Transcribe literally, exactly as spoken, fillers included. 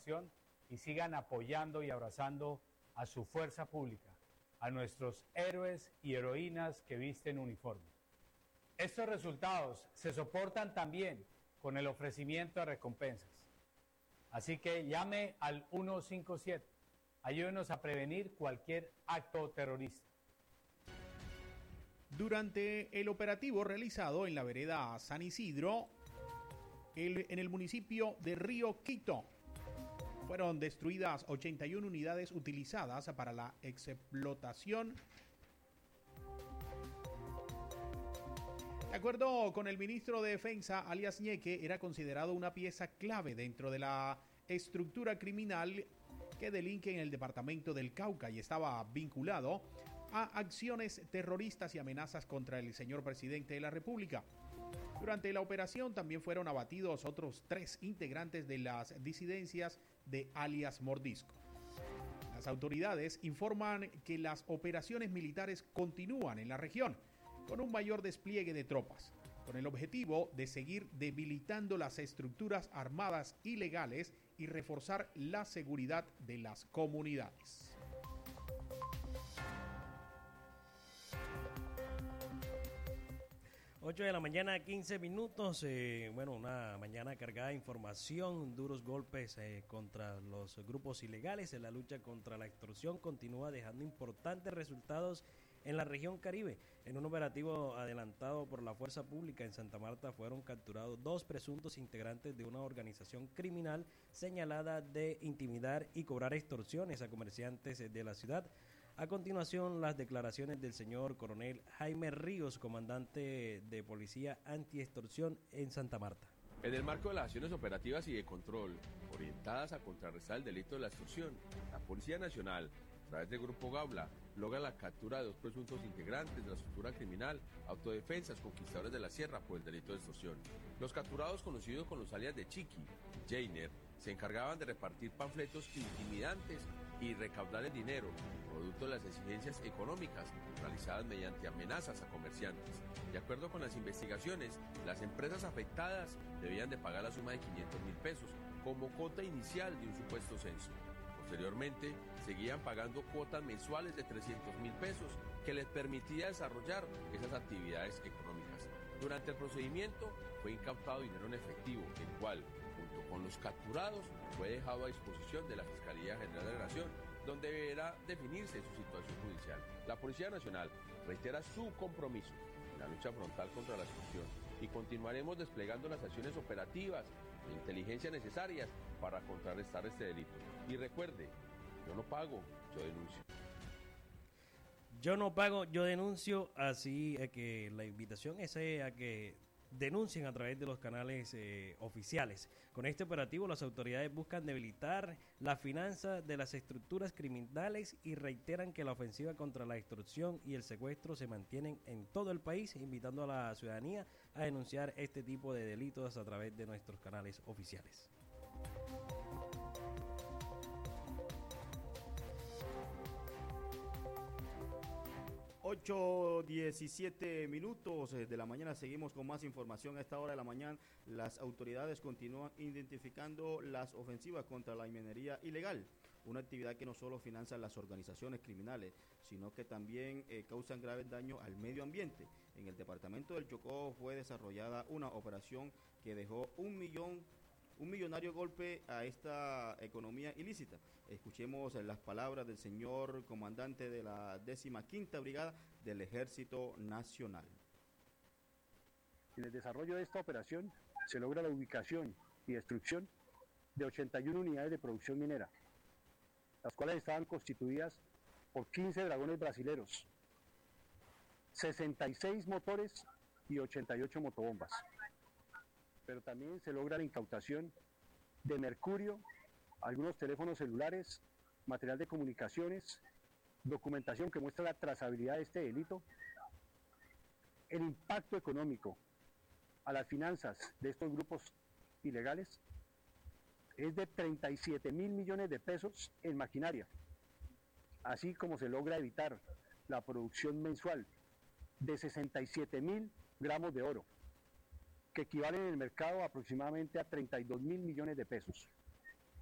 información y sigan apoyando y abrazando a su fuerza pública, a nuestros héroes y heroínas que visten uniforme. Estos resultados se soportan también con el ofrecimiento de recompensas. Así que llame al ciento cincuenta y siete. Ayúdenos a prevenir cualquier acto terrorista. Durante el operativo realizado en la vereda San Isidro, el, en el municipio de Río Quito, fueron destruidas ochenta y una unidades utilizadas para la explotación. De acuerdo con el ministro de Defensa, alias Ñeque, era considerado una pieza clave dentro de la estructura criminal que delinque en el departamento del Cauca y estaba vinculado a acciones terroristas y amenazas contra el señor presidente de la República. Durante la operación también fueron abatidos otros tres integrantes de las disidencias de alias Mordisco. Las autoridades informan que las operaciones militares continúan en la región con un mayor despliegue de tropas, con el objetivo de seguir debilitando las estructuras armadas ilegales y reforzar la seguridad de las comunidades. ocho de la mañana, quince minutos. Eh, bueno, una mañana cargada de información, duros golpes eh, contra los grupos ilegales. En la lucha contra la extorsión continúa dejando importantes resultados en la región Caribe. En un operativo adelantado por la Fuerza Pública en Santa Marta fueron capturados dos presuntos integrantes de una organización criminal señalada de intimidar y cobrar extorsiones a comerciantes de la ciudad. A continuación, las declaraciones del señor coronel Jaime Ríos, comandante de Policía Antiextorsión en Santa Marta. En el marco de las acciones operativas y de control orientadas a contrarrestar el delito de la extorsión, la Policía Nacional, a través del Grupo Gaula, logra la captura de dos presuntos integrantes de la estructura criminal Autodefensas Conquistadores de la Sierra por el delito de extorsión. Los capturados, conocidos con los alias de Chiqui y Jainer, se encargaban de repartir panfletos intimidantes y recaudar el dinero, producto de las exigencias económicas realizadas mediante amenazas a comerciantes. De acuerdo con las investigaciones, las empresas afectadas debían de pagar la suma de quinientos mil pesos como cuota inicial de un supuesto censo. Posteriormente, seguían pagando cuotas mensuales de trescientos mil pesos que les permitía desarrollar esas actividades económicas. Durante el procedimiento fue incautado dinero en efectivo, el cual, junto con los capturados, fue dejado a disposición de la Fiscalía General de la Nación, donde deberá definirse su situación judicial. La Policía Nacional reitera su compromiso en la lucha frontal contra la extorsión y continuaremos desplegando las acciones operativas de inteligencia necesarias para contrarrestar este delito. Y recuerde, yo no pago, yo denuncio. Yo no pago, yo denuncio, así que la invitación es a que denuncien a través de los canales eh, oficiales. Con este operativo las autoridades buscan debilitar la finanza de las estructuras criminales y reiteran que la ofensiva contra la extorsión y el secuestro se mantienen en todo el país, invitando a la ciudadanía a denunciar este tipo de delitos a través de nuestros canales oficiales. ocho diecisiete minutos de la mañana, seguimos con más información. A esta hora de la mañana las autoridades continúan identificando las ofensivas contra la minería ilegal, una actividad que no solo financia las organizaciones criminales, sino que también eh, causan graves daños al medio ambiente. En el departamento del Chocó fue desarrollada una operación que dejó un millón un millonario golpe a esta economía ilícita. Escuchemos las palabras del señor comandante de la décima quinta Brigada del Ejército Nacional. En el desarrollo de esta operación se logra la ubicación y destrucción de ochenta y una unidades de producción minera, las cuales estaban constituidas por quince dragones brasileros, sesenta y seis motores y ochenta y ocho motobombas. Pero también se logra la incautación de mercurio, algunos teléfonos celulares, material de comunicaciones, documentación que muestra la trazabilidad de este delito. El impacto económico a las finanzas de estos grupos ilegales es de treinta y siete mil millones de pesos en maquinaria, así como se logra evitar la producción mensual de sesenta y siete mil gramos de oro, que equivalen en el mercado aproximadamente a treinta y dos mil millones de pesos.